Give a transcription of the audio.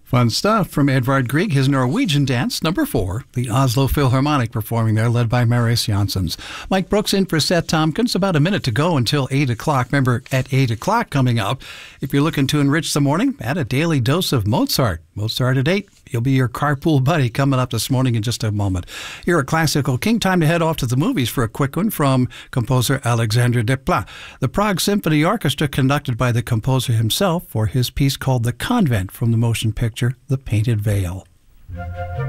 Fun stuff from Edvard Grieg, his Norwegian dance, number 4, the Oslo Philharmonic performing there, led by Marius Janssens. Mike Brooks in for Seth Tompkins. About a minute to go until 8 o'clock. Remember, at 8 o'clock coming up, if you're looking to enrich the morning, add a daily dose of Mozart. Mozart at 8. He'll be your carpool buddy coming up this morning in just a moment. You're a Classical King. Time to head off to the movies for a quick one from composer Alexandre Desplat. The Prague Symphony Orchestra, conducted by the composer himself for his piece called The Convent from the motion picture The Painted Veil.